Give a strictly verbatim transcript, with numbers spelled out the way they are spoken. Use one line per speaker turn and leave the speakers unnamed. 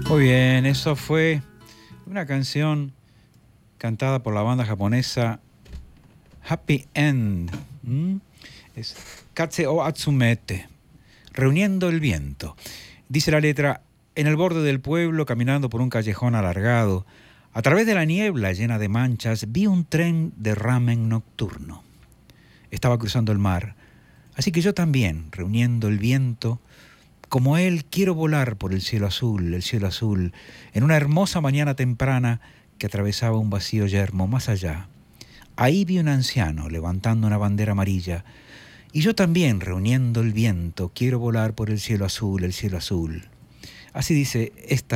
Muy bien, eso fue una canción cantada por la banda japonesa Happy End. ¿Mm? Es Katse o Atsumete, reuniendo el viento. Dice la letra: en el borde del pueblo, caminando por un callejón alargado, a través de la niebla llena de manchas, vi un tren de ramen nocturno. Estaba cruzando el mar, así que yo también, reuniendo el viento, como él, quiero volar por el cielo azul, el cielo azul, en una hermosa mañana temprana que atravesaba un vacío yermo más allá. Ahí vi un anciano levantando una bandera amarilla, y yo también, reuniendo el viento, quiero volar por el cielo azul, el cielo azul. Así dice esta